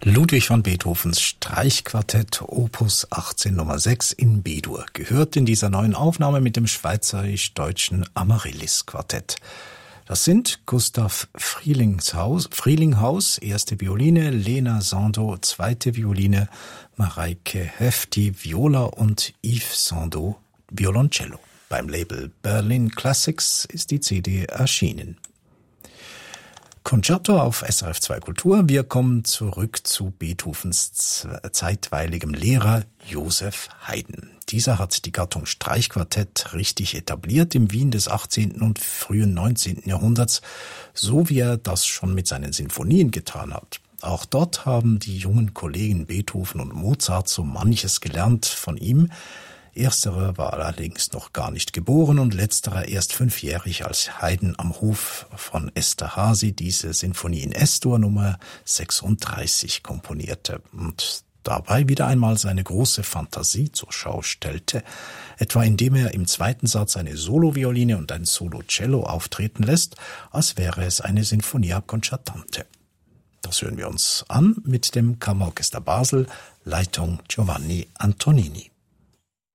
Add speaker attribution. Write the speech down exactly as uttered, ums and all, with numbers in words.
Speaker 1: Ludwig van Beethovens Streichquartett Opus achtzehn Nummer sechs in B-Dur gehört in dieser neuen Aufnahme mit dem schweizerisch-deutschen Amaryllis Quartett. Das sind Gustav Frielinghaus, Frielinghaus, erste Violine, Lena Sandow, zweite Violine, Mareike Hefti, Viola und Yves Sandow, Violoncello. Beim Label Berlin Classics ist die C D erschienen. Concerto auf S R F zwei Kultur. Wir kommen zurück zu Beethovens zeitweiligem Lehrer Joseph Haydn. Dieser hat die Gattung Streichquartett richtig etabliert im Wien des achtzehnten und frühen neunzehnten Jahrhunderts, so wie er das schon mit seinen Sinfonien getan hat. Auch dort haben die jungen Kollegen Beethoven und Mozart so manches gelernt von ihm. Ersterer war allerdings noch gar nicht geboren und letzterer erst fünfjährig, als Haydn am Hof von Esterházy diese Sinfonie in S-Dur Nummer sechsunddreißig komponierte und dabei wieder einmal seine große Fantasie zur Schau stellte, etwa indem er im zweiten Satz eine Solovioline und ein Solo-Cello auftreten lässt, als wäre es eine Sinfonia Concertante. Das hören wir uns an mit dem Kammerorchester Basel, Leitung Giovanni Antonini.